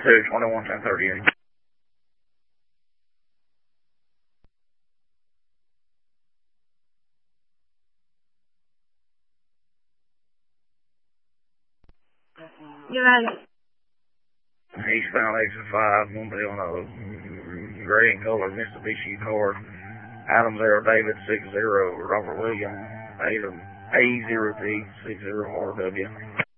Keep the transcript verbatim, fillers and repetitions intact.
two, twenty-one, ten thirty-eight. You ready? Eastbound exit five, one be on a gray and color Mitsubishi Accord. Adams Aero David six zero, Robert William, A zero T six zero R W.